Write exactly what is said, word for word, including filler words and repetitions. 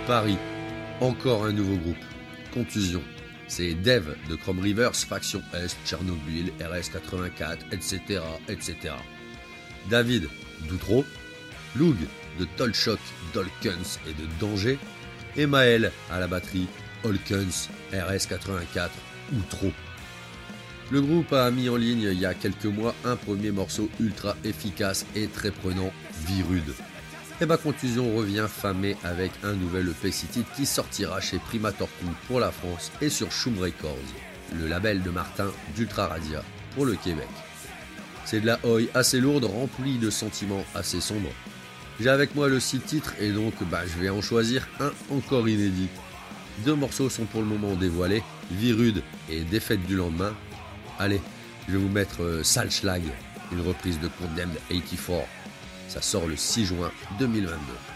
Paris, encore un nouveau groupe. Contusion. C'est Dev de Chrome Rivers, Faction Est, Tchernobyl, R S quatre-vingt-quatre, et cetera, et cetera. David d'Outreau, Loug de Tolchok, Dolkens et de Danger, et Maël à la batterie, Holkens, R S quatre-vingt-quatre, Outreau. Le groupe a mis en ligne il y a quelques mois un premier morceau ultra efficace et très prenant, Virude. Et bah Contusion revient fin mai avec un nouvel E P six titres qui sortira chez Primatorku pour la France et sur Shum Records, le label de Martin d'Ultra Radia pour le Québec. C'est de la oi assez lourde, remplie de sentiments assez sombres. J'ai avec moi le six titres et donc bah, je vais en choisir un encore inédit. Deux morceaux sont pour le moment dévoilés, Virude et Défaite du lendemain. Allez, je vais vous mettre euh, Salschlag, une reprise de Condemned quatre-vingt-quatorze. Ça sort le six juin deux mille vingt-deux.